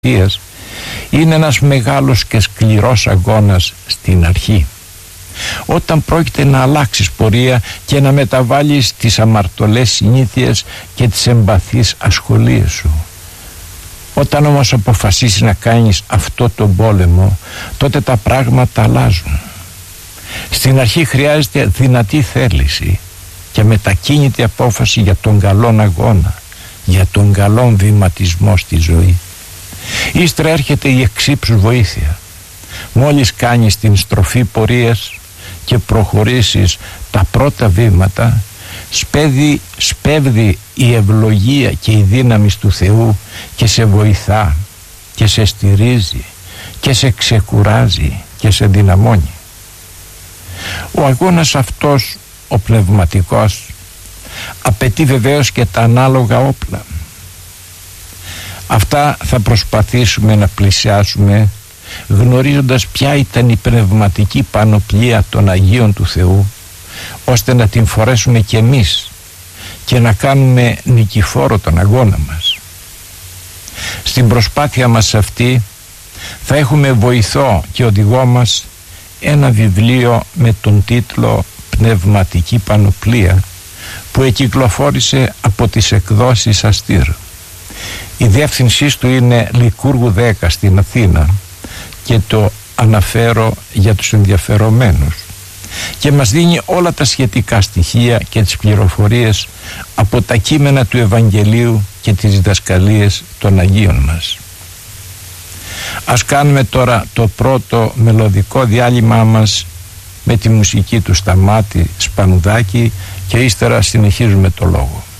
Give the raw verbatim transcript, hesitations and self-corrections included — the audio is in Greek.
πορείας είναι ένας μεγάλος και σκληρός αγώνας στην αρχή. Όταν πρόκειται να αλλάξεις πορεία και να μεταβάλεις τις αμαρτωλές συνήθειες και τις εμπαθείς ασχολίες σου. Όταν όμως αποφασίσεις να κάνεις αυτό τον πόλεμο, τότε τα πράγματα αλλάζουν. Στην αρχή χρειάζεται δυνατή θέληση και μετακίνητη απόφαση για τον καλόν αγώνα, για τον καλόν βηματισμό στη ζωή. Ύστερα έρχεται η εξύψου βοήθεια. Μόλις κάνεις την στροφή πορείας και προχωρήσεις τα πρώτα βήματα, σπέβδει, σπέβδει η ευλογία και η δύναμη του Θεού και σε βοηθά και σε στηρίζει και σε ξεκουράζει και σε δυναμώνει. Ο αγώνας αυτός, ο πνευματικός, απαιτεί βεβαίως και τα ανάλογα όπλα. Αυτά θα προσπαθήσουμε να πλησιάσουμε γνωρίζοντας ποια ήταν η πνευματική πανοπλία των Αγίων του Θεού, ώστε να την φορέσουμε κι εμείς και να κάνουμε νικηφόρο τον αγώνα μας. Στην προσπάθεια μας αυτή θα έχουμε βοηθό και οδηγό μας ένα βιβλίο με τον τίτλο «Πνευματική Πανοπλία», που εκυκλοφόρησε από τις εκδόσεις Αστήρ. Η διεύθυνσή του είναι Λικούργου δέκα στην Αθήνα και το αναφέρω για τους ενδιαφερομένους, και μας δίνει όλα τα σχετικά στοιχεία και τις πληροφορίες από τα κείμενα του Ευαγγελίου και τις διδασκαλίες των Αγίων μας. Ας κάνουμε τώρα το πρώτο μελωδικό διάλειμμα μας με τη μουσική του Σταμάτη Σπανουδάκη και ύστερα συνεχίζουμε το λόγο.